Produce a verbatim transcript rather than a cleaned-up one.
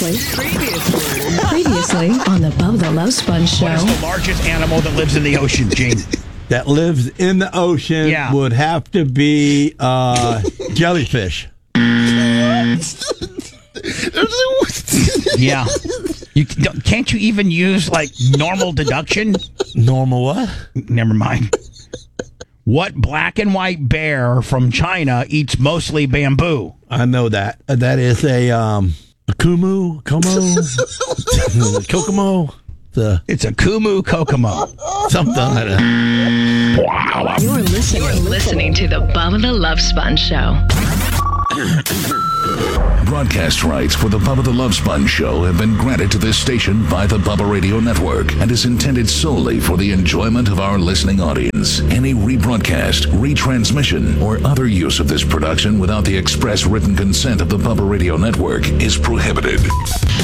Previously, previously on the Bubba the Love Sponge Show. What is the largest animal that lives in the ocean, Gene? That lives in the ocean Yeah. would have to be uh, jellyfish. Yeah. You don't- can't you even use like normal deduction? Normal what? Never mind. What black and white bear from China eats mostly bamboo? I know that. Uh, That is a um, a kumu, como, kokomo, the It's a Kumu Kokomo. something like that. You're listening, You're listening to the Bubba the Love Sponge Show. Broadcast rights for the Bubba the Love Sponge Show have been granted to this station by the Bubba Radio Network and is intended solely for the enjoyment of our listening audience. Any rebroadcast, retransmission, or other use of this production without the express written consent of the Bubba Radio Network is prohibited.